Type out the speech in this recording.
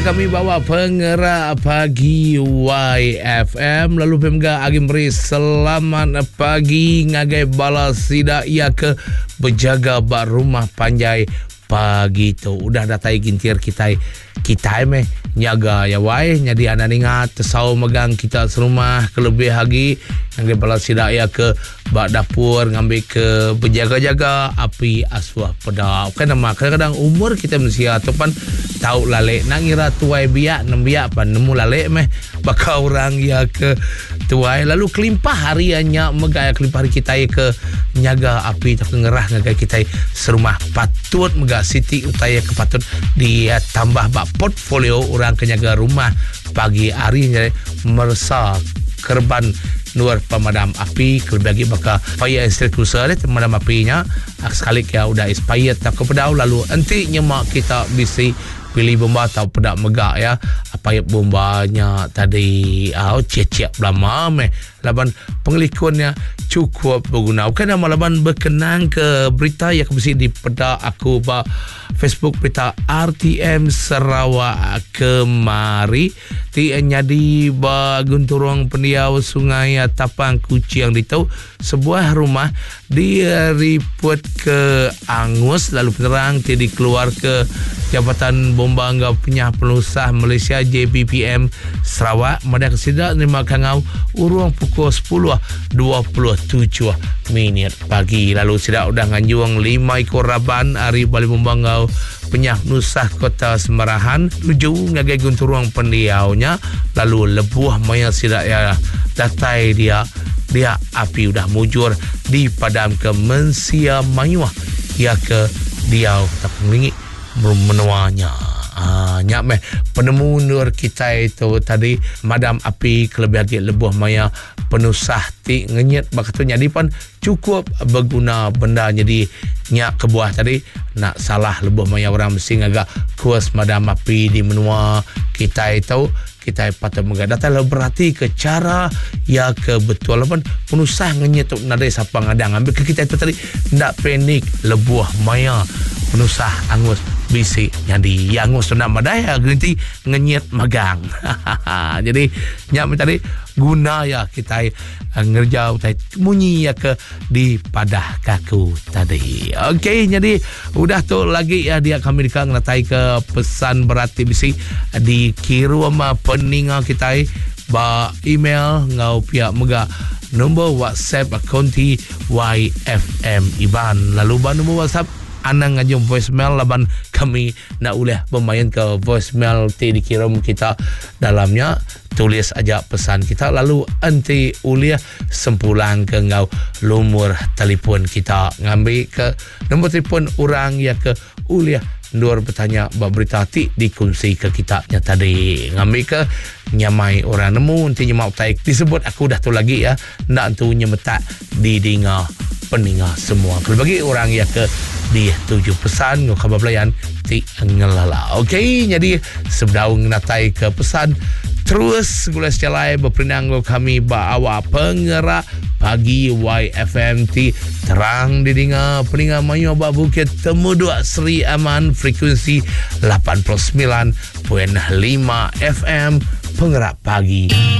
kami bawa pengerak pagi YFM. Lalu pemga agi beri selamat pagi ngagai balas tidak ia ke berjaga bak rumah panjai pagi tu. Udah datai gintir kita meh nyaga ya wai nyadi anak ingat tesau megang kita serumah kelebih lagi ngagai balas tidak ia ke bak dapur ngambil ke berjaga-jaga api aswah pedau. Kan nama kadang-kadang umur kita manusia tu pan tahu lalek nak ngira tuai biak nembiak pan nemu lalek meh bakal orang ya ke tuai lalu kelimpah hariannya megaya kelimpah hari kita ke nyaga api tak ngerah ngagai kita serumah patut mega siti utaya ke patut dia tambah bak portfolio orang kenyaga rumah pagi hari jadi merasa kerban luar pemadam api kelebih lagi maka fire extinguisher pemadam apinya sekali kia udah expired tak kepedau lalu nanti nyemak kita bisa pilih bomba atau pedak megak ya apa ya bombanya tadi cecek lama meh laban pengelikunnya cukup berguna. Kan nama laban berkenang ke berita yang mesti di pedak aku ba Facebook berita RTM Sarawak kemari ti nyadi ba gunturong pendiau sungai Tapang Kuci yang ditau sebuah rumah dia report ke angus lalu penerang ti dikeluar ke Jabatan Bomba Anggap Penyah Penusah Malaysia JBPM Sarawak pada kesidak terima kangau urung pukul 10:27 minit pagi. Lalu sidak udah nganjuang 5 ekor raban hari Balai Bomba Anggap Penyah Penusah Kota Semarahan tuju ngagai gunturong pendiaunya lalu lebuh maya sidak ya datai dia api udah mujur di padam ke mensia mayuah ya ke diau tak mengingi menuanya nyak meh penemu nur kita itu tadi madam api kelebih lagi lebuh maya penusah ti ngenyet bakatu jadi pun cukup berguna benda jadi nyak kebuah tadi nak salah lebuh maya orang mesti agak kuas madam api di menua kita itu kita patut mengadata lalu berarti ke cara ya ke betul pun penusah ngenyet tu nadai siapa ngadang ambil ke kita itu tadi ndak panik lebuh maya penusah angus bisi jadi yang angus tu nak madai ganti ngenyet magang jadi nyak tadi guna ya kita ngerjau tadi munyi ya ke di padah kaku tadi. Okey jadi udah tu lagi ya dia kami dikang natai ke pesan berarti bisi di kirim peninga kita ba email ngau pihak mega nombor WhatsApp akunti YFM Iban lalu ba nombor WhatsApp anang ngajung voicemail laban kami nak ulah bermain ke voicemail ti dikirim kita dalamnya tulis aja pesan kita lalu anti uliah sempulang ke ngau lumur telefon kita ngambil ke nombor telefon orang ya ke uliah luar bertanya berita ti dikongsi ke kita nya tadi ngambil ke nyamai orang nemu nanti nyemak taik disebut aku dah tu lagi ya ndak tu nyemetak di dengar peninga semua. Kalau bagi orang yang ke di 7 pesan khabar pelayan ti ngelala. Okey, jadi sebedaung natai ke pesan terus gula secalai berperinang kami bawa pengerak pagi YFM ti terang didengar peninga mayu ba Bukit Temuduk Seri Aman frekuensi 89.5 FM pengerak pagi.